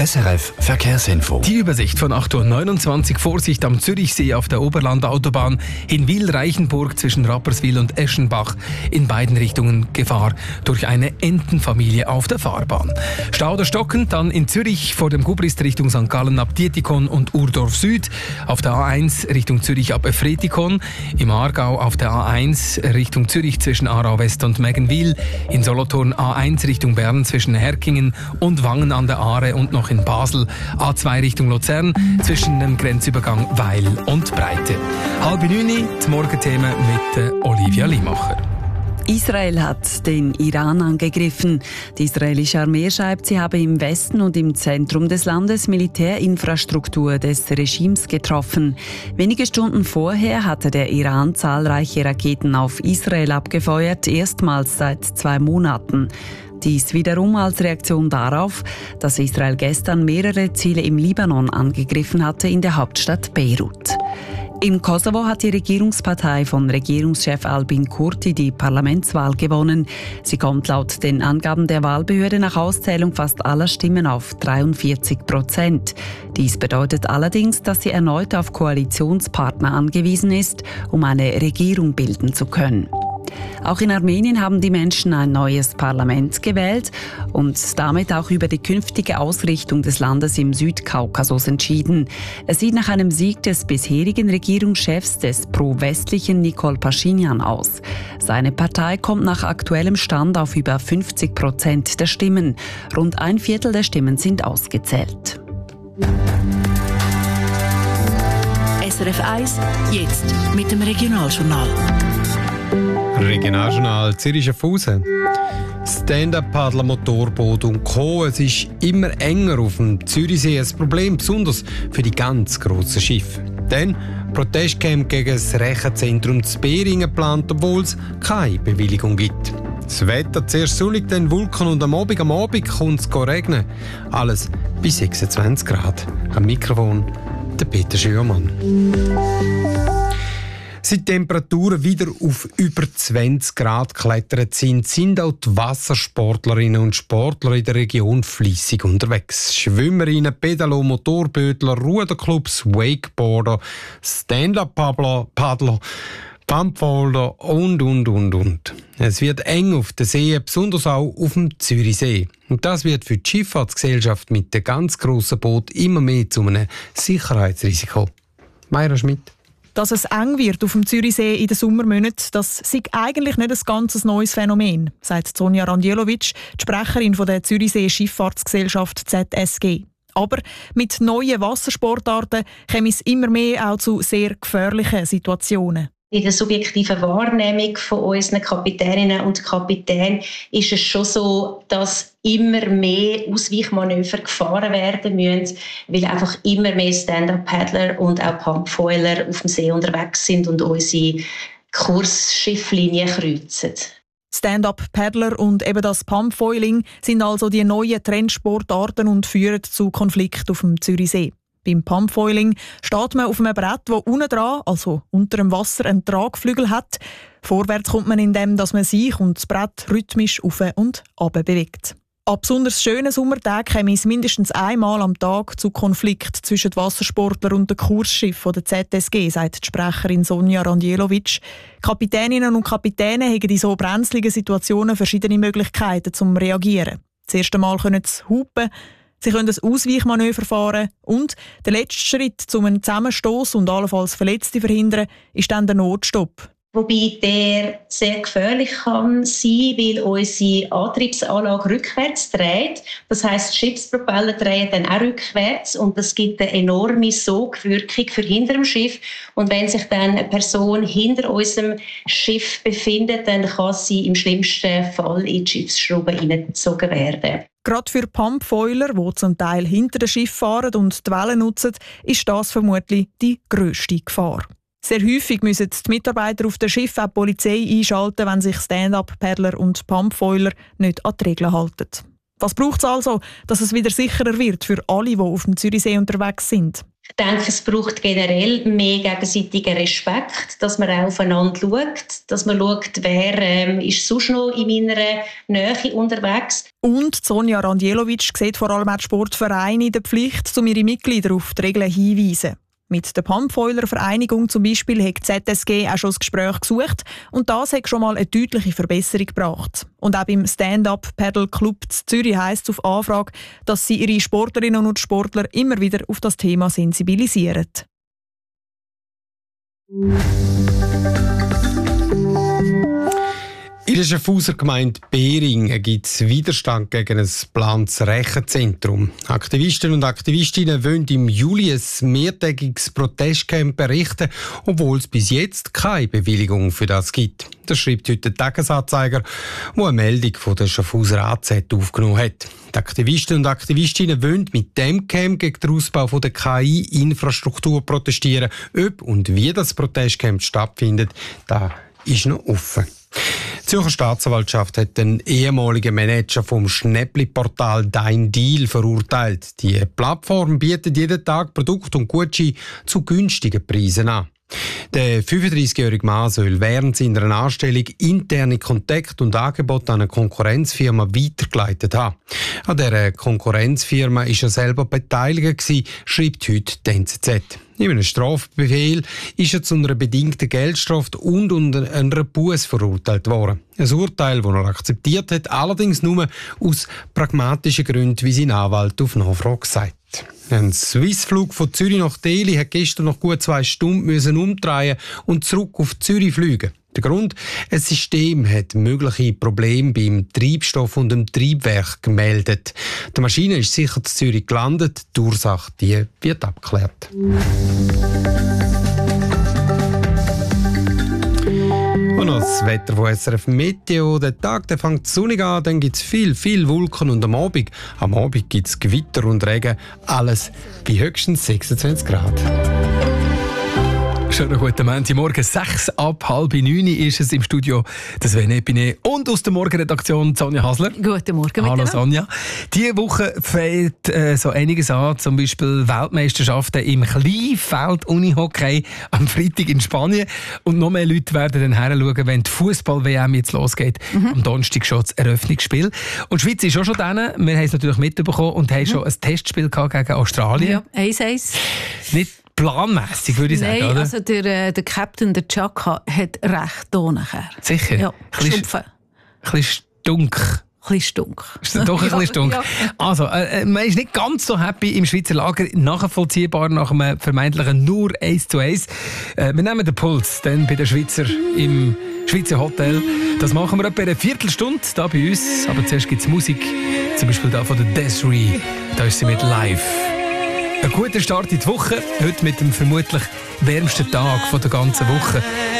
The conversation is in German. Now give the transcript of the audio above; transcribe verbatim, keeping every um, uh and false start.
S R F Verkehrsinfo. Die Übersicht von acht Uhr neunundzwanzig. Vorsicht am Zürichsee auf der Oberlandautobahn. In Wil-Reichenburg zwischen Rapperswil und Eschenbach. In beiden Richtungen Gefahr durch eine Entenfamilie auf der Fahrbahn. Stau oder stockend dann in Zürich vor dem Gubrist Richtung Sankt Gallen ab Dietikon und Urdorf Süd. Auf der A eins Richtung Zürich ab Efretikon. Im Aargau auf der A eins Richtung Zürich zwischen Aarau West und Meggenwil. In Solothurn A eins Richtung Bern zwischen Herkingen und Wangen an der Aare und noch in Basel. A zwei Richtung Luzern zwischen dem Grenzübergang Weil und Breite. Halb neun, das Morgenthema mit äh, Olivia Limacher. Israel hat den Iran angegriffen. Die israelische Armee schreibt, sie habe im Westen und im Zentrum des Landes Militärinfrastruktur des Regimes getroffen. Wenige Stunden vorher hatte der Iran zahlreiche Raketen auf Israel abgefeuert, erstmals seit zwei Monaten. Dies wiederum als Reaktion darauf, dass Israel gestern mehrere Ziele im Libanon angegriffen hatte, in der Hauptstadt Beirut. Im Kosovo hat die Regierungspartei von Regierungschef Albin Kurti die Parlamentswahl gewonnen. Sie kommt laut den Angaben der Wahlbehörde nach Auszählung fast aller Stimmen auf dreiundvierzig Prozent. Dies bedeutet allerdings, dass sie erneut auf Koalitionspartner angewiesen ist, um eine Regierung bilden zu können. Auch in Armenien haben die Menschen ein neues Parlament gewählt und damit auch über die künftige Ausrichtung des Landes im Südkaukasus entschieden. Es sieht nach einem Sieg des bisherigen Regierungschefs des pro-westlichen Nikol Paschinjan aus. Seine Partei kommt nach aktuellem Stand auf über fünfzig Prozent der Stimmen. Rund ein Viertel der Stimmen sind ausgezählt. S R F eins, jetzt mit dem Regionaljournal. Regionaljournal Zürich Schaffhausen. Stand-up-Paddler, Motorboot und Co. Es ist immer enger auf dem Zürichsee. Ein Problem, besonders für die ganz grossen Schiffe. Denn Protestcamp gegen das Rechenzentrum zu Beringen geplant, obwohl es keine Bewilligung gibt. Das Wetter zuerst sonnig, dann Wolken und am Abend, am Abend kommt es regnen. Alles bis sechsundzwanzig Grad. Am Mikrofon der Peter Schürmann. Seit die Temperaturen wieder auf über zwanzig Grad geklettert sind, sind auch die Wassersportlerinnen und Sportler in der Region fleissig unterwegs. Schwimmerinnen, Pedalo, Motorbötler, Ruderclubs, Wakeboarder, Stand-up-Paddler, Pumpholder und, und, und, und. Es wird eng auf den See, besonders auch auf dem Zürichsee. Und das wird für die Schifffahrtsgesellschaft mit den ganz grossen Booten immer mehr zu einem Sicherheitsrisiko. Mayra Schmidt. Dass es eng wird auf dem Zürichsee in den Sommermonaten, das sei eigentlich nicht ein ganz neues Phänomen, sagt Sonja Randjelovic, die Sprecherin der Zürichsee Schifffahrtsgesellschaft Z S G. Aber mit neuen Wassersportarten kommt es immer mehr auch zu sehr gefährlichen Situationen. In der subjektiven Wahrnehmung von unseren Kapitäninnen und Kapitänen ist es schon so, dass immer mehr Ausweichmanöver gefahren werden müssen, weil einfach immer mehr Stand-up-Paddler und auch Pumpfoiler auf dem See unterwegs sind und unsere Kursschifflinien kreuzen. Stand-up-Paddler und eben das Pumpfoiling sind also die neuen Trendsportarten und führen zu Konflikten auf dem Zürichsee. Beim Pumpfoiling steht man auf einem Brett, das unten dran, also unter dem Wasser, einen Tragflügel hat. Vorwärts kommt man indem, dass man sich und das Brett rhythmisch auf und ab bewegt. An besonders schönen Sommertagen käme es mindestens einmal am Tag zu Konflikten zwischen den Wassersportlern und den Kursschiffen der Z S G, sagt die Sprecherin Sonja Randjelovic. Kapitäninnen und Kapitäne haben in so brenzligen Situationen verschiedene Möglichkeiten zum Reagieren. Das erste Mal können sie hupen, sie können ein Ausweichmanöver fahren und der letzte Schritt, um einen Zusammenstoss und allenfalls Verletzte zu verhindern, ist dann der Notstopp. Wobei der sehr gefährlich kann sein, weil unsere Antriebsanlage rückwärts dreht. Das heisst, die Schiffspropeller drehen dann auch rückwärts und das gibt eine enorme Sogwirkung für hinter dem Schiff. Und wenn sich dann eine Person hinter unserem Schiff befindet, dann kann sie im schlimmsten Fall in die Schiffsschraube hineingezogen werden. Gerade für Pumpfoiler, die zum Teil hinter dem Schiff fahren und die Wellen nutzen, ist das vermutlich die grösste Gefahr. Sehr häufig müssen die Mitarbeiter auf dem Schiff auch die Polizei einschalten, wenn sich Stand-up-Paddler und Pumpfoiler nicht an die Regeln halten. Was braucht es also, dass es wieder sicherer wird für alle, die auf dem Zürichsee unterwegs sind? Ich denke, es braucht generell mehr gegenseitigen Respekt, dass man auch aufeinander schaut, dass man schaut, wer ähm, ist sonst noch in meiner Nähe unterwegs. Und Sonja Randjelovic sieht vor allem auch die Sportvereine in der Pflicht, um ihre Mitglieder auf die Regeln hinzuweisen. Mit der Pumpfoiler Vereinigung zum Beispiel hat die Z S G auch schon das Gespräch gesucht und das hat schon mal eine deutliche Verbesserung gebracht. Und auch beim Stand-Up-Paddle-Club Zürich heisst es auf Anfrage, dass sie ihre Sportlerinnen und Sportler immer wieder auf das Thema sensibilisieren. In der Schaffhauser Gemeinde Behringen gibt es Widerstand gegen ein geplantes Rechenzentrum. Aktivisten und Aktivistinnen wollen im Juli ein mehrtägiges Protestcamp errichten, obwohl es bis jetzt keine Bewilligung für das gibt. Das schreibt heute der Tagesanzeiger, der eine Meldung von der Schaffhauser A Z aufgenommen hat. Die Aktivisten und Aktivistinnen wollen mit dem Camp gegen den Ausbau von der K I-Infrastruktur protestieren. Ob und wie das Protestcamp stattfindet, da ist noch offen. Die Zürcher Staatsanwaltschaft hat den ehemaligen Manager vom Schnäppli-Portal Dein Deal verurteilt. Die Plattform bietet jeden Tag Produkte und Gutscheine zu günstigen Preisen an. Der fünfunddreißigjährige Mann soll während seiner Anstellung interne Kontakte und Angebote an eine Konkurrenzfirma weitergeleitet haben. An dieser Konkurrenzfirma war er selber beteiligt, schreibt heute die N Z Z. In einem Strafbefehl ist er zu einer bedingten Geldstrafe und unter einer Busse verurteilt worden. Ein Urteil, das er akzeptiert hat, allerdings nur aus pragmatischen Gründen, wie sein Anwalt auf Nachfrage sagt. Ein Swissflug von Zürich nach Delhi hat gestern noch gut zwei Stunden müssen umdrehen und zurück auf Zürich fliegen. Der Grund: ein System hat mögliche Probleme beim Treibstoff und dem Triebwerk gemeldet. Die Maschine ist sicher in Zürich gelandet. Die Ursache die wird abgeklärt. Und noch das Wetter von S R F Meteo. Der Tag der fängt sonnig an, dann gibt es viel, viel Wolken und am Abend, am Abend gibt es Gewitter und Regen. Alles bei höchstens sechsundzwanzig Grad. Schönen guten Montagmorgen. Sechs ab halb neun ist es im Studio. Das Sven Epine und aus der Morgenredaktion Sonja Hasler. Guten Morgen. Hallo Sonja. Diese Woche fällt äh, so einiges an, zum Beispiel Weltmeisterschaften im Kleinfeld-Unihockey am Freitag in Spanien. Und noch mehr Leute werden dann heranschauen, wenn die Fußball-W M jetzt losgeht. Mhm. Am Donnerstag schon das Eröffnungsspiel. Und die Schweiz ist auch schon dran. Wir haben es natürlich mitbekommen und haben mhm. schon ein Testspiel gehabt gegen Australien. Ja, eins eins. Nicht planmässig, würde ich sagen, Nein, oder? also der, der Captain, der Chaka, hat recht da nachher. Sicher? Ja, Stumpfen. Ein bisschen stunk. Ein bisschen stunk. Ist doch ein bisschen stunk. Ja. Also, äh, man ist nicht ganz so happy im Schweizer Lager, nachvollziehbar nach einem vermeintlichen nur eins zu eins. Äh, wir nehmen den Puls dann bei den Schweizer im Schweizer Hotel. Das machen wir etwa eine Viertelstunde hier bei uns. Aber zuerst gibt es Musik, zum Beispiel da von der Desiree. Da ist sie mit Live. Ein guter Start in die Woche, heute mit dem vermutlich wärmsten Tag der ganzen Woche.